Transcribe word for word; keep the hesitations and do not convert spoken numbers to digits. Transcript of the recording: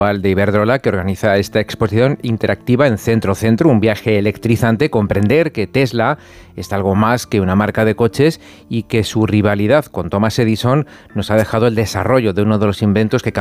de Iberdrola, que organiza esta exposición interactiva en Centro Centro, un viaje electrizante, comprender que Tesla es algo más que una marca de coches y que su rivalidad con Thomas Edison nos ha dejado el desarrollo de uno de los inventos que